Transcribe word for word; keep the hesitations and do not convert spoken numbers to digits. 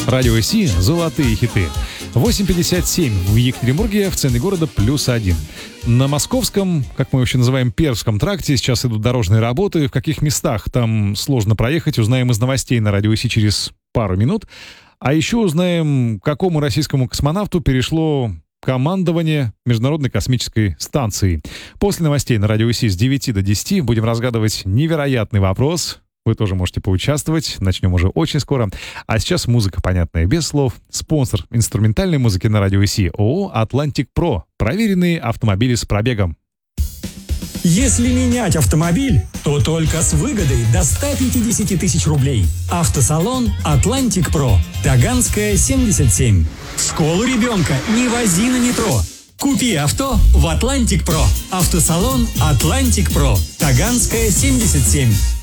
Радио Си «Золотые хиты». восемь пятьдесят семь в Екатеринбурге, в центре города плюс один. На московском, как мы еще называем, Пермском тракте сейчас идут дорожные работы. В каких местах там сложно проехать, узнаем из новостей на Радио Си через пару минут. А еще узнаем, к какому российскому космонавту перешло командование Международной космической станции. После новостей на Радио Си с девяти до десяти будем разгадывать невероятный вопрос. Вы тоже можете поучаствовать. Начнем уже очень скоро. А сейчас музыка, понятная, без слов. Спонсор инструментальной музыки на Радио Си ООО «Атлантик Про». Проверенные автомобили с пробегом. Если менять автомобиль, то только с выгодой до ста пятидесяти тысяч рублей. Автосалон «Атлантик Про». Таганская, семьдесят семь. В школу ребенка не вози на метро. Купи авто в «Атлантик Про». Автосалон «Атлантик Про». Таганская, семьдесят семь.